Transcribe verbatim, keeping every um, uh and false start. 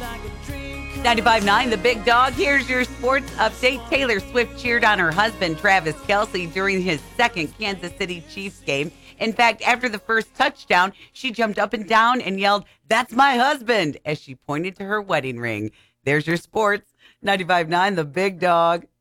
ninety-five point nine The Big Dog. Here's your sports update. Taylor Swift cheered on her husband, Travis Kelce, during his second Kansas City Chiefs game. In fact, after the first touchdown, she jumped up and down and yelled, "That's my husband," as she pointed to her wedding ring. There's your sports. ninety-five point nine The Big Dog.